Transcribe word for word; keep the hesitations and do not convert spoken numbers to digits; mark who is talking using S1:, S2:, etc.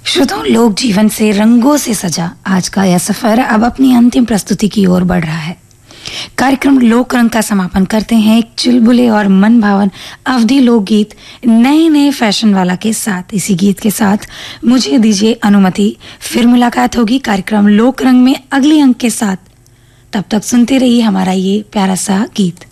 S1: श्रोताओं, लोक जीवन से रंगों से सजा आज का यह सफर अब अपनी अंतिम प्रस्तुति की ओर बढ़ रहा है। कार्यक्रम लोक रंग का समापन करते हैं एक चुलबुले और मन भावन अवधी लोकगीत नए नए फैशन वाला के साथ। इसी गीत के साथ मुझे दीजिए अनुमति, फिर मुलाकात होगी कार्यक्रम लोक रंग में अगली अंक के साथ। तब तक सुनते रहिए हमारा ये प्यारा सा गीत।